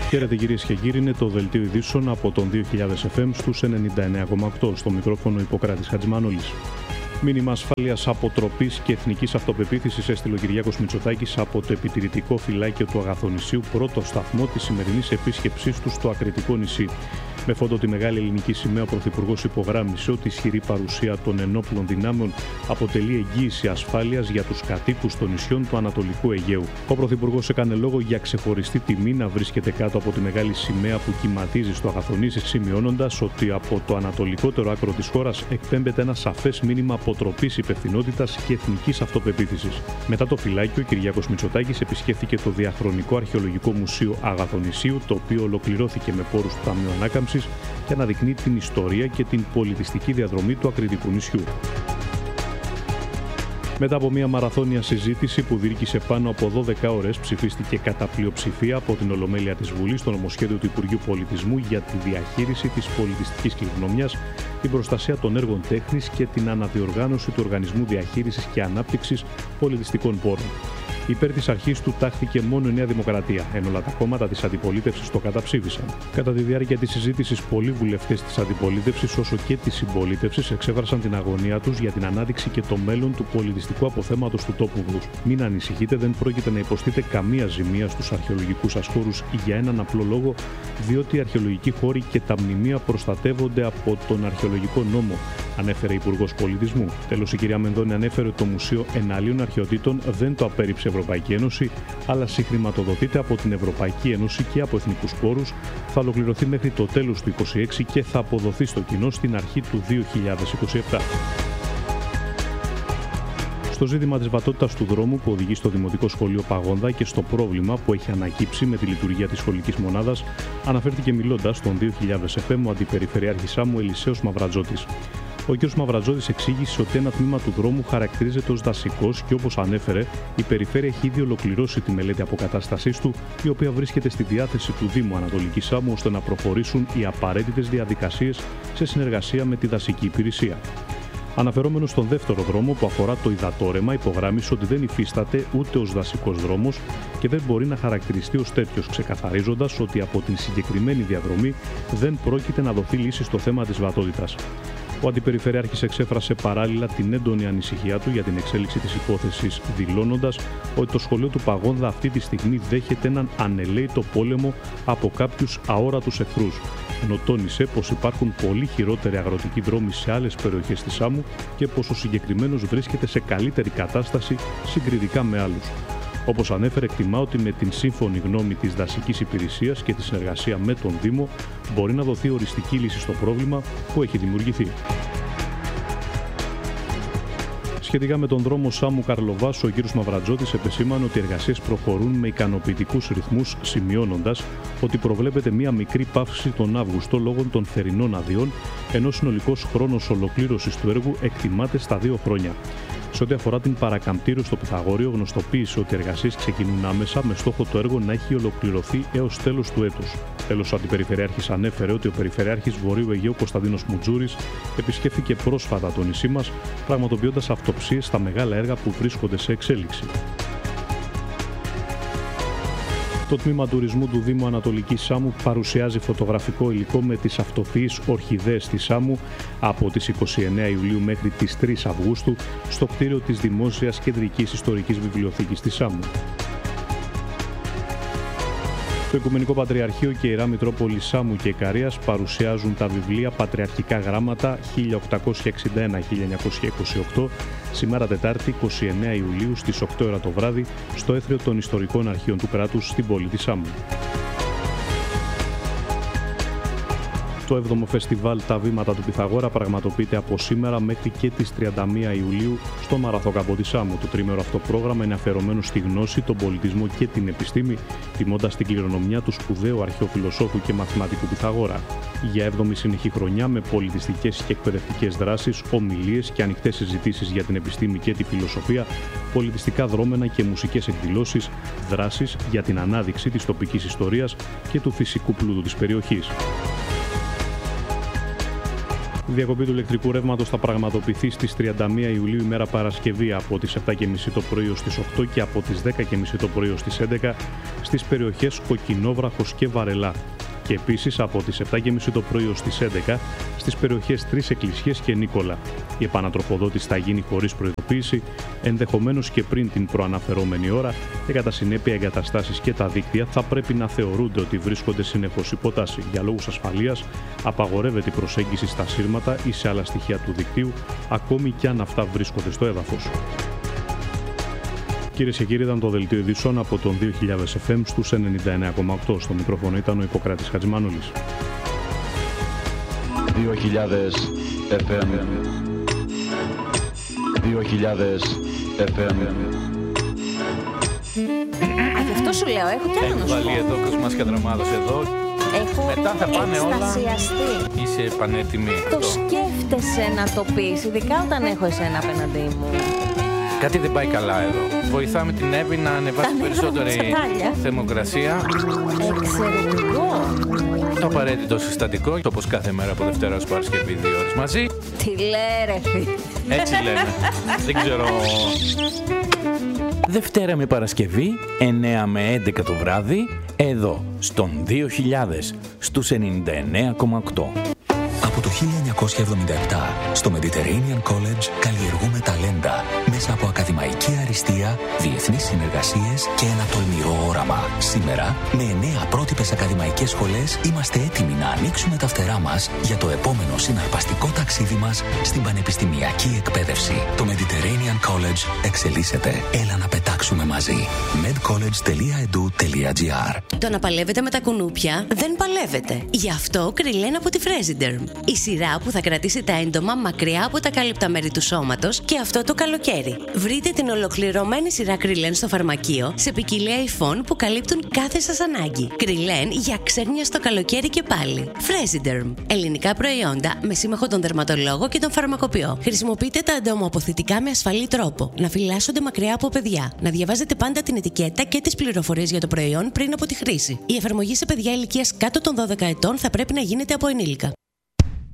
Χαίρετε κυρίες και κύριοι, είναι το δελτίο ειδήσεων από τον 2000 FM στους 99,8. Στο μικρόφωνο Ιπποκράτης Χατζημανόλης. Μήνυμα ασφάλειας, αποτροπής και εθνικής αυτοπεποίθησης έστειλε ο Κυριάκος Μητσοτάκης από το επιτηρητικό φυλάκιο του Αγαθονησίου, πρώτο σταθμό της σημερινής επίσκεψής του στο ακριτικό νησί. Με φόντο τη μεγάλη ελληνική σημαία, ο Πρωθυπουργός υπογράμμισε ότι η ισχυρή παρουσία των ενόπλων δυνάμεων αποτελεί εγγύηση ασφάλειας για τους κατοίκους των νησιών του Ανατολικού Αιγαίου. Ο Πρωθυπουργός έκανε λόγο για ξεχωριστή τιμή να βρίσκεται κάτω από τη μεγάλη σημαία που κυματίζει στο Αγαθονήσι, σημειώνοντας ότι από το ανατολικότερο άκρο της χώρας εκπέμπεται ένα σαφές μήνυμα αποτροπής, υπευθυνότητας και εθνικής αυτοπεποίθησης. Μετά το φυλάκιο, ο Κυριάκος Μητσοτάκης επισκέφθηκε το Διαχρονικό Αρχαιολογικό Μουσείο Αγαθονησίου, το οποίο ολοκληρώθηκε με πόρους του Ταμείου Ανάκαμψης και αναδεικνύει την ιστορία και την πολιτιστική διαδρομή του ακριτικού νησιού. Μετά από μια μαραθώνια συζήτηση που διήρκησε πάνω από 12 ώρες, ψηφίστηκε κατά πλειοψηφία από την Ολομέλεια της Βουλής το νομοσχέδιο του Υπουργείου Πολιτισμού για τη διαχείριση της πολιτιστικής κληρονομιάς, την προστασία των έργων τέχνης και την αναδιοργάνωση του Οργανισμού Διαχείρισης και Ανάπτυξης Πολιτιστικών Πόρων. Υπέρ της αρχής του τάχθηκε μόνο η Νέα Δημοκρατία, ενώ όλα τα κόμματα της αντιπολίτευσης το καταψήφισαν. Κατά τη διάρκεια της συζήτησης, πολλοί βουλευτές της αντιπολίτευσης όσο και της συμπολίτευσης εξέφρασαν την αγωνία τους για την ανάδειξη και το μέλλον του πολιτιστικού αποθέματος του τόπου τους. Μην ανησυχείτε, δεν πρόκειται να υποστείτε καμία ζημία στους αρχαιολογικούς σας χώρους για έναν απλό λόγο, διότι οι αρχαιολογικοί χώροι και τα μνημεία προστατεύονται από τον αρχαιολογικό νόμο, ανέφερε η Υπουργός Πολιτισμού. Τέλος, η κυρία Μενδώνη ανέφερε ότι το Μουσείο Εναλλίων Αρχαιοτήτων δεν το απέρριψε η Ευρωπαϊκή Ένωση, αλλά συγχρηματοδοτείται από την Ευρωπαϊκή Ένωση και από εθνικούς πόρους, θα ολοκληρωθεί μέχρι το τέλος του 2026 και θα αποδοθεί στο κοινό στην αρχή του 2027. Στο ζήτημα της βατότητας του δρόμου που οδηγεί στο Δημοτικό Σχολείο Παγόνδα και στο πρόβλημα που έχει ανακύψει με τη λειτουργία της σχολικής μονάδας, αναφέρθηκε μιλώντας στον 2000 FM ο Αντιπεριφερειάρχης Σάμου Ελισέος Μαυρατζώτης. Ο κ. Μαυρατζώτης εξήγησε ότι ένα τμήμα του δρόμου χαρακτηρίζεται ως δασικός και, όπως ανέφερε, η Περιφέρεια έχει ήδη ολοκληρώσει τη μελέτη αποκατάστασής του, η οποία βρίσκεται στη διάθεση του Δήμου Ανατολικής Σάμου ώστε να προχωρήσουν οι απαραίτητες διαδικασίες σε συνεργασία με τη δασική υπηρεσία. Αναφερόμενος στον δεύτερο δρόμο που αφορά το υδατόρεμα, υπογράμμισε ότι δεν υφίσταται ούτε ως δασικός δρόμος και δεν μπορεί να χαρακτηριστεί ως τέτοιος, ξεκαθαρίζοντας ότι από την συγκεκριμένη διαδρομή δεν πρόκειται να δοθεί λύση στο θέμα της βατότητας. Ο Αντιπεριφερειάρχης εξέφρασε παράλληλα την έντονη ανησυχία του για την εξέλιξη της υπόθεσης, δηλώνοντας ότι το σχολείο του Παγόνδα αυτή τη στιγμή δέχεται έναν ανελαίητο πόλεμο από κάποιους αόρατους εχθρούς, ενώ τόνισε πως υπάρχουν πολύ χειρότεροι αγροτικοί δρόμοι σε άλλες περιοχές της Σάμου και πως ο συγκεκριμένος βρίσκεται σε καλύτερη κατάσταση συγκριτικά με άλλους. Όπως ανέφερε, εκτιμά ότι με την σύμφωνη γνώμη της δασικής υπηρεσίας και τη συνεργασία με τον Δήμο μπορεί να δοθεί οριστική λύση στο πρόβλημα που έχει δημιουργηθεί. Σχετικά με τον δρόμο Σάμου Καρλοβάσου, ο κ. Μαυρατζώτης επεσήμανε ότι οι εργασίες προχωρούν με ικανοποιητικούς ρυθμούς, σημειώνοντας ότι προβλέπεται μία μικρή παύση τον Αύγουστο λόγω των θερινών αδειών, ενώ συνολικός χρόνος ολοκλήρωσης του έργου εκτιμάται στα 2 χρόνια. Σε ό,τι αφορά την παρακαμπτήρου στο Πυθαγόριο, γνωστοποίησε ότι οι εργασίες ξεκινούν άμεσα με στόχο το έργο να έχει ολοκληρωθεί έως τέλος του έτους. Τέλος, ο Αντιπεριφερειάρχης ανέφερε ότι ο Περιφερειάρχης Βορείου Αιγαίου Κωνσταντίνος Μουτζούρης επισκέφθηκε πρόσφατα το νησί μας, πραγματοποιώντας αυτοψίες στα μεγάλα έργα που βρίσκονται σε εξέλιξη. Το τμήμα τουρισμού του Δήμου Ανατολικής Σάμου παρουσιάζει φωτογραφικό υλικό με τις αυτοφυείς ορχιδέες της Σάμου από τις 29 Ιουλίου μέχρι τις 3 Αυγούστου στο κτίριο της Δημόσιας Κεντρικής Ιστορικής Βιβλιοθήκης της Σάμου. Το Οικουμενικό Πατριαρχείο και η Ιερά Μητρόπολη Σάμου και Ικαρίας παρουσιάζουν τα βιβλία Πατριαρχικά Γράμματα 1861-1928 σήμερα Τετάρτη 29 Ιουλίου στις 8 ώρα το βράδυ στο Έθριο των Ιστορικών Αρχείων του Κράτους στην πόλη της Σάμου. Το 7ο φεστιβάλ «Τα Βήματα του Πυθαγόρα» πραγματοποιείται από σήμερα μέχρι και τις 31 Ιουλίου στο Μαραθώκαπο της Σάμου. Το τρίμερο αυτό πρόγραμμα είναι αφιερωμένο στη γνώση, τον πολιτισμό και την επιστήμη, τιμώντας την κληρονομιά του σπουδαίου αρχαιοφιλοσόφου και μαθηματικού Πυθαγόρα. Για 7η συνεχή χρονιά, με πολιτιστικές και εκπαιδευτικές δράσεις, ομιλίες και ανοιχτές συζητήσεις για την επιστήμη και τη φιλοσοφία, πολιτιστικά δρόμενα και μουσικές εκδηλώσεις, δράσεις για την ανάδειξη της τοπικής ιστορίας και του φυσικού πλούτου της περιοχής. Η διακοπή του ηλεκτρικού ρεύματος θα πραγματοποιηθεί στις 31 Ιουλίου ημέρα Παρασκευή από τις 7.30 το πρωί ως τις 8 και από τις 10.30 το πρωί ως τις 11 στις περιοχές Κοκκινόβραχος και Βαρελά. Και επίσης από τις 7.30 το πρωί ως τις 11 στις περιοχές Τρεις Εκκλησίες και Νίκολα. Η επανατροφοδότηση θα γίνει χωρίς προειδοποίηση, ενδεχομένως και πριν την προαναφερόμενη ώρα, και κατά συνέπεια εγκαταστάσεις και τα δίκτυα θα πρέπει να θεωρούνται ότι βρίσκονται συνεχώς υποτάση. Για λόγους ασφαλείας απαγορεύεται η προσέγγιση στα σύρματα ή σε άλλα στοιχεία του δικτύου, ακόμη και αν αυτά βρίσκονται στο έδαφος. Κυρίες και κύριοι, ήταν το δελτίο ειδήσεων από τον 2000 FM στους 99,8. Στο μικρόφωνο ήταν ο Ιπποκράτης Χατζημάνολης. 2000 FM. 2000 FM. Γι' αυτό σου λέω, έχω κι άλλο να σου πω. Έχει βάλει εδώ Κοσμάς Κατραμάδος εδώ. Έχω μετά θα πάνε εκστασιαστεί. Όλα. Είσαι πανέτοιμη. Το σκέφτεσαι να το πεις, ειδικά όταν έχω εσένα απέναντί μου. Κάτι δεν πάει καλά εδώ. Βοηθάμε την Εύη να ανεβάσει περισσότερη θερμοκρασία. Εξαιρετικό. Το απαραίτητο συστατικό, όπως κάθε μέρα από Δευτέρα ως Παρασκευή 2 ώρες μαζί. Τι λέει ρε φίλε. Έτσι λένε. Δεν ξέρω. Δευτέρα με Παρασκευή, 9 με 11 το βράδυ, εδώ, στον 2000, στους 99,8. Από το 1977, στο Mediterranean College καλλιεργούμε ταλέντα μέσα από ακαδημαϊκή αριστεία, διεθνείς συνεργασίες και ένα τολμηρό όραμα. Σήμερα, με 9 πρότυπες ακαδημαϊκές σχολές, είμαστε έτοιμοι να ανοίξουμε τα φτερά μας για το επόμενο συναρπαστικό ταξίδι μας στην πανεπιστημιακή εκπαίδευση. Το Mediterranean College εξελίσσεται. Έλα να πετάξουμε μαζί. medcollege.edu.gr. Το να παλεύετε με τα κουνούπια δεν παλεύετε. Γι' αυτό Κριλέν από τη Fresiderm. Η σειρά που θα κρατήσει τα έντομα μακριά από τα κάλυπτα μέρη του σώματος και αυτό το καλοκαίρι. Βρείτε την ολοκληρωμένη σειρά Κριλέν στο φαρμακείο σε ποικιλία υφών που καλύπτουν κάθε σας ανάγκη. Κριλέν για ξέρνια στο καλοκαίρι και πάλι. Fresiderm. Ελληνικά προϊόντα με σύμμαχο τον δερματολόγο και τον φαρμακοποιό. Χρησιμοποιείτε τα εντομοαποθητικά με ασφαλή τρόπο. Να φυλάσσονται μακριά από παιδιά. Να διαβάζετε πάντα την ετικέτα και τις πληροφορίες για το προϊόν πριν από τη χρήση. Η εφαρμογή σε παιδιά ηλικίας κάτω των 12 ετών θα πρέπει να γίνεται από ενήλικα.